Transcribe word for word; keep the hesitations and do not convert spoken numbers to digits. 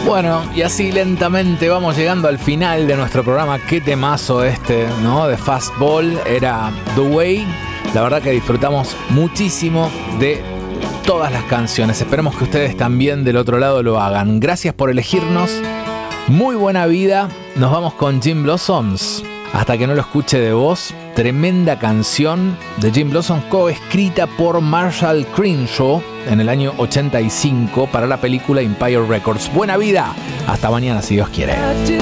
Bueno, y así lentamente vamos llegando al final de nuestro programa. Qué temazo este, ¿no? De Fastball, era The Way. La verdad que disfrutamos muchísimo de todas las canciones. Esperemos que ustedes también del otro lado lo hagan. Gracias por elegirnos. Muy buena vida. Nos vamos con Gin Blossoms. Hasta que no lo escuche de voz. Tremenda canción de Gin Blossoms, coescrita por Marshall Crenshaw en el año ochenta y cinco para la película Empire Records. Buena vida. Hasta mañana si Dios quiere.